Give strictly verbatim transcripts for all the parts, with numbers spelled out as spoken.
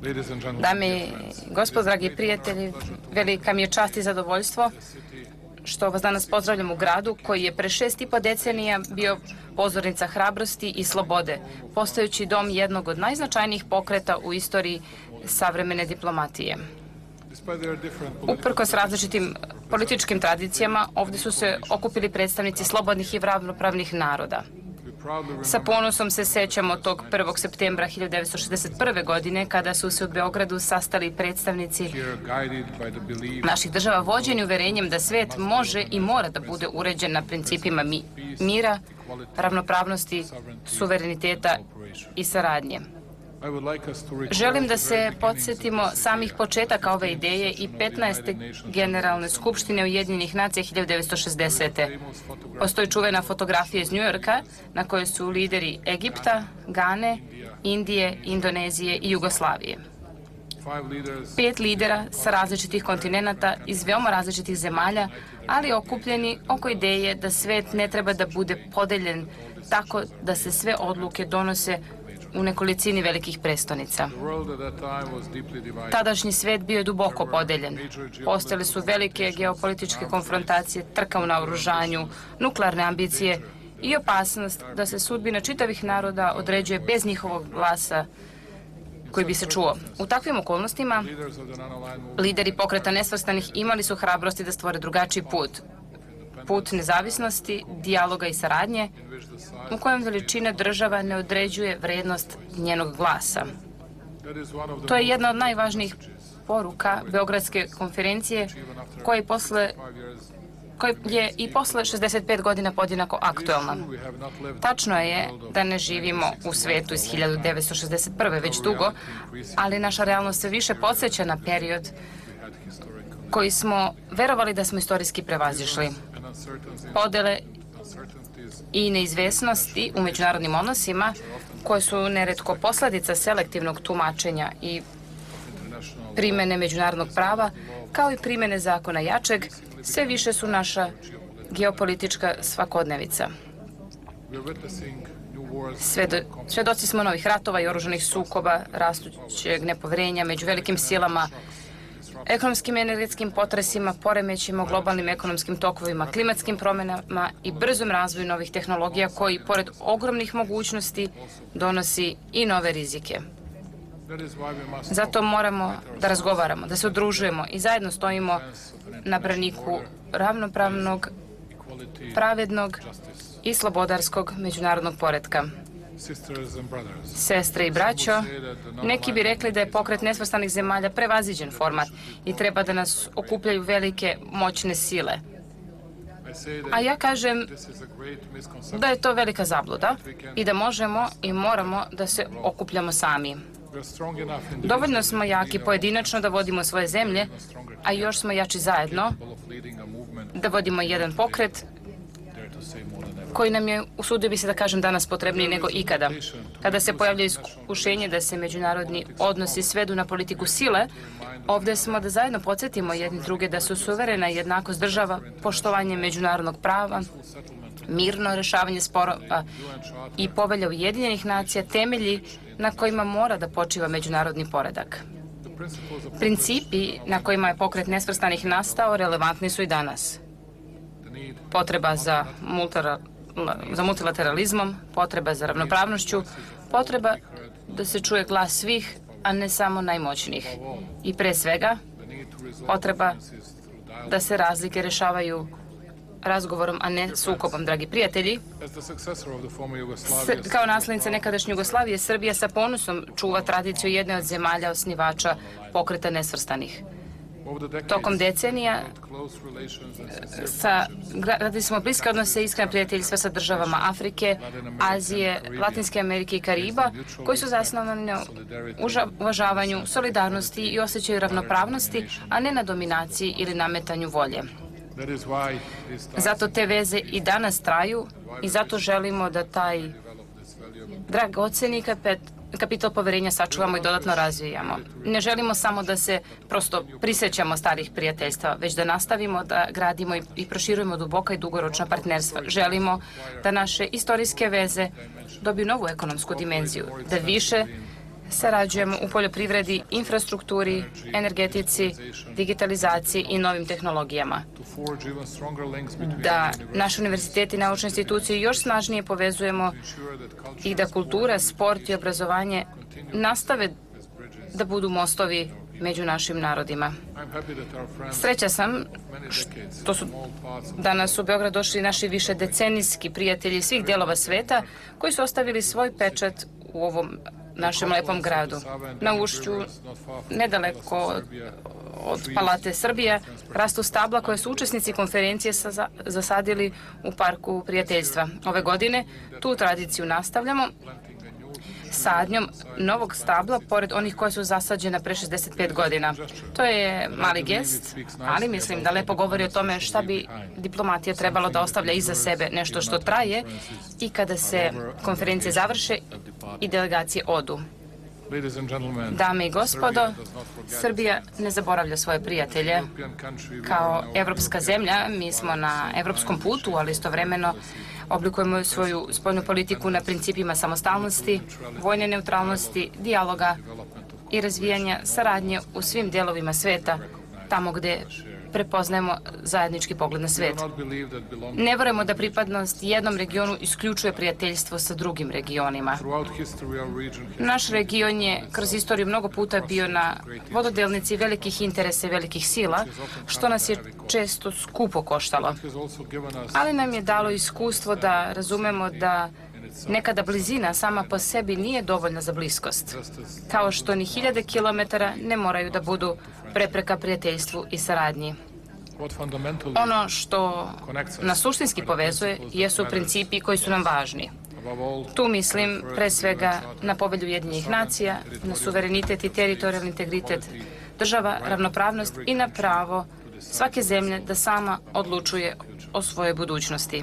Dame i gospodo, dragi prijatelji, velika mi je čast i zadovoljstvo što vas danas pozdravljam u gradu koji je pre šest i po decenija bio pozornica hrabrosti i slobode, postajući dom jednog od najznačajnijih pokreta u istoriji savremene diplomatije. Uprkos različitim političkim tradicijama, ovdje su se okupili predstavnici slobodnih i ravnopravnih naroda. Sa ponosom se sećamo tog prvog septembra hiljadu devetsto šezdeset prve. godine kada su se u Beogradu sastali predstavnici naših država vođeni uverenjem da svet može i mora da bude uređen na principima mi, mira, ravnopravnosti, suvereniteta i saradnje. Želim da se podsjetimo samih početaka ove ideje i petnaeste Generalne skupštine Ujedinjenih nacija hiljadu devetsto šezdesete. Postoji čuvena fotografija iz Njujorka na kojoj su lideri Egipta, Gane, Indije, Indonezije i Jugoslavije. Pet lidera sa različitih kontinenata iz veoma različitih zemalja, ali okupljeni oko ideje da svet ne treba da bude podeljen tako da se sve odluke donose u nekolicini velikih prestonica. Tadašnji svet bio je duboko podeljen. Postojale su velike geopolitičke konfrontacije, trka u naoružanju, nuklearne ambicije i opasnost da se sudbina čitavih naroda određuje bez njihovog glasa koji bi se čuo. U takvim okolnostima lideri pokreta nesvrstanih imali su hrabrosti da stvore drugačiji put. Put nezavisnosti, dijaloga i saradnje, u kojem veličina država ne određuje vrednost njenog glasa. To je jedna od najvažnijih poruka Beogradske konferencije koja je, posle, koja je i posle šezdeset pet godina podjednako aktuelna. Tačno je da ne živimo u svetu iz hiljadu devetsto šezdeset prve. već dugo, ali naša realnost se više podsjeća na period koji smo verovali da smo istorijski prevazišli. Podele i neizvesnosti u međunarodnim odnosima, koje su neretko posledica selektivnog tumačenja i primene međunarodnog prava, kao i primene zakona jačeg, sve više su naša geopolitička svakodnevica. Svedoci smo novih ratova i oružanih sukoba, rastućeg nepoverenja među velikim silama, ekonomskim i energetskim potresima, poremećima, globalnim ekonomskim tokovima, klimatskim promenama i brzom razvoju novih tehnologija koji, pored ogromnih mogućnosti, donosi i nove rizike. Zato moramo da razgovaramo, da se udružujemo i zajedno stojimo na braniku ravnopravnog, pravednog i slobodarskog međunarodnog poretka. Sestre i braćo, neki bi rekli da je pokret nesvrstanih zemalja prevaziđen format i treba da nas okupljaju velike moćne sile. A ja kažem da je to velika zabluda i da možemo i moramo da se okupljamo sami. Dovoljno smo jaki pojedinačno da vodimo svoje zemlje, a još smo jači zajedno da vodimo jedan pokret koji nam je, usudio bi se da kažem, danas potrebniji nego ikada. Kada se pojavlja iskušenje da se međunarodni odnosi svedu na politiku sile, ovdje smo da zajedno podsjetimo jedni druge da su suverena jednakost država, poštovanje međunarodnog prava, mirno rešavanje sporova i povelja Ujedinjenih nacija temelji na kojima mora da počiva međunarodni poredak. Principi na kojima je pokret nesvrstanih nastao relevantni su i danas. Potreba za multilateralizmom, za multilateralizmom, potreba za ravnopravnošću, potreba da se čuje glas svih, a ne samo najmoćnijih. I pre svega, potreba da se razlike rešavaju razgovorom, a ne sukobom. Dragi prijatelji, kao naslednica nekadašnje Jugoslavije, Srbija sa ponosom čuva tradiciju jedne od zemalja osnivača pokreta nesvrstanih. Tokom decenija sa, gradili smo bliske odnose i iskrene prijateljstva sa državama Afrike, Azije, Latinske Amerike i Kariba, koji su zasnovani na uvažavanju, solidarnosti i osjećaju ravnopravnosti, a ne na dominaciji ili nametanju volje. Zato te veze i danas traju i zato želimo da taj dragoceni kapital poverenja sačuvamo i dodatno razvijamo. Ne želimo samo da se prosto prisjećamo starih prijateljstva, već da nastavimo da gradimo i proširujemo duboka i dugoročna partnerstva. Želimo da naše istorijske veze dobiju novu ekonomsku dimenziju, da više Sarađujemo u poljoprivredi, infrastrukturi, energetici, digitalizaciji i novim tehnologijama. Da naše univerziteti i naučne institucije još snažnije povezujemo i da kultura, sport i obrazovanje nastave da budu mostovi među našim narodima. Sreća sam što su danas u Beograd došli naši višedecenijski prijatelji svih dijelova sveta koji su ostavili svoj pečat u ovom našem lepom gradu. Na ušću, nedaleko od Palate Srbija, rastu stabla koje su učesnici konferencije zasadili u Parku prijateljstva. Ove godine tu tradiciju nastavljamo sadnjom novog stabla pored onih koje su zasađena pre šezdeset pet godina. To je mali gest, ali mislim da lepo govori o tome šta bi diplomatija trebalo da ostavlja iza sebe, nešto što traje i kada se konferencije završe i delegacije odu. Dame i gospodo, Srbija ne zaboravlja svoje prijatelje. Kao evropska zemlja, mi smo na evropskom putu, ali istovremeno oblikujemo svoju spoljnu politiku na principima samostalnosti, vojne neutralnosti, dijaloga i razvijanja saradnje u svim dijelovima sveta, tamo gde prepoznajemo zajednički pogled na svet. Ne verujemo da pripadnost jednom regionu isključuje prijateljstvo sa drugim regionima. Naš region je kroz istoriju mnogo puta bio na vododelnici velikih interesa i velikih sila, što nas je često skupo koštalo. Ali nam je dalo iskustvo da razumemo da nekada blizina sama po sebi nije dovoljna za bliskost, kao što ni hiljade kilometara ne moraju da budu prepreka prijateljstvu i saradnji. Ono što nas suštinski povezuje jesu principi koji su nam važni. Tu mislim pre svega na Povelju Ujedinjenih nacija, na suverenitet i teritorijalni integritet država, ravnopravnost i na pravo svake zemlje da sama odlučuje o svojoj budućnosti.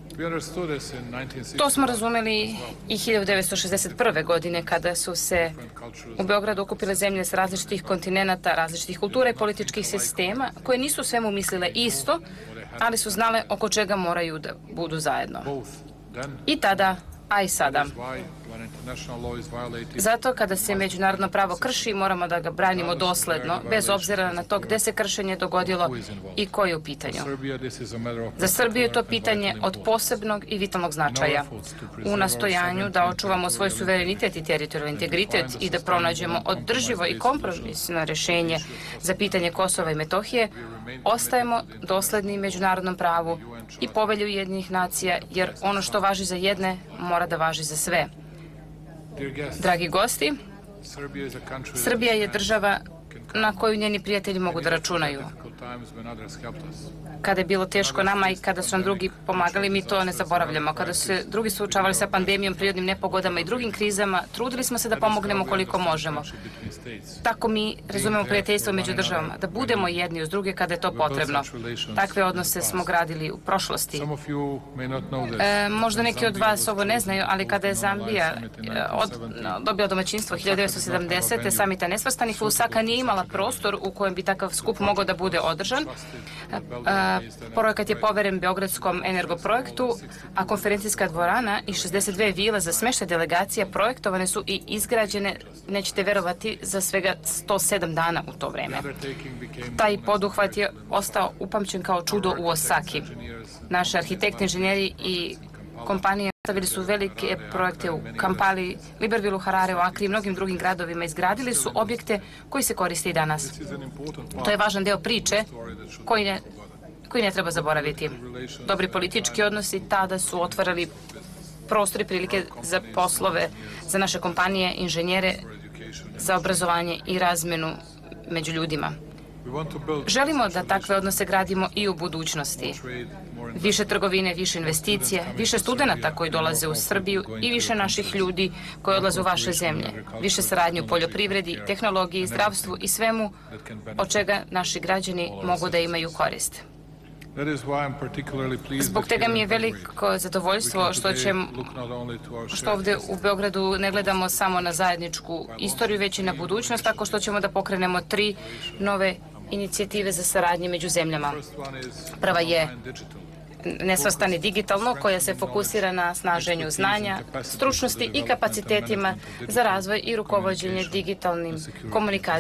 To smo razumeli i hiljadu devetsto šezdeset prve. godine kada su se u Beogradu okupile zemlje s različitih kontinenata, različitih kultura i političkih sistema koje nisu svemu mislile isto, ali su znale oko čega moraju da budu zajedno. I tada, a i sada. Zato kada se međunarodno pravo krši, moramo da ga branimo dosledno, bez obzira na to gde se kršenje dogodilo i ko je u pitanju. Za Srbiju je to pitanje od posebnog i vitalnog značaja. U nastojanju da očuvamo svoj suverenitet i teritorijalni integritet i da pronađemo održivo i kompromisno rešenje za pitanje Kosova i Metohije, ostajemo dosledni međunarodnom pravu i Povelju Ujedinjenih nacija, jer ono što važi za jedne mora da važi za sve. Dragi gosti, Srbija je država na koju njeni prijatelji mogu da računaju. Kada je bilo teško nama i kada su nam drugi pomagali, mi to ne zaboravljamo. Kada su se drugi suočavali sa pandemijom, prirodnim nepogodama i drugim krizama, trudili smo se da pomognemo koliko možemo. Tako mi razumemo prijateljstvo među državama, da budemo jedni uz druge kada je to potrebno. Takve odnose smo gradili u prošlosti. E, možda neki od vas ovo ne znaju, ali kada je Zambija od, dobila domaćinstvo hiljadu devetsto sedamdesete. samita nesvrstanih, Lusaka nije imala prostor u kojem bi takav skup mogao da bude održan. Projekat je poveren Beogradskom energoprojektu, a konferencijska dvorana i šezdeset dve vile za smeštaj delegacija projektovane su i izgrađene, nećete verovati, za svega sto sedam dana u to vreme. Taj poduhvat je ostao upamćen kao čudo u Osaki. Naši arhitekti, inženjeri i kompanije stavili su velike projekte u Kampali, Libreville, Harare, Akri i mnogim drugim gradovima. Izgradili su objekte koji se koriste i danas. To je važan deo priče koji ne, koji ne treba zaboraviti. Dobri politički odnosi tada su otvarali prostor i prilike za poslove za naše kompanije, inženjere, za obrazovanje i razmenu među ljudima. Želimo da takve odnose gradimo i u budućnosti. Više trgovine, više investicije, više studenta koji dolaze u Srbiju i više naših ljudi koji odlaze u vaše zemlje. Više saradnje u poljoprivredi, tehnologiji, zdravstvu i svemu od čega naši građani mogu da imaju korist. Zbog toga mi je veliko zadovoljstvo što ćemo, što ovde u Beogradu ne gledamo samo na zajedničku istoriju, već i na budućnost, tako što ćemo da pokrenemo tri nove inicijative za saradnje među zemljama. Prva je nesvrstani digitalno, koja se fokusira na snaženju znanja, stručnosti i kapacitetima za razvoj i rukovođenje digitalnim komunikacijama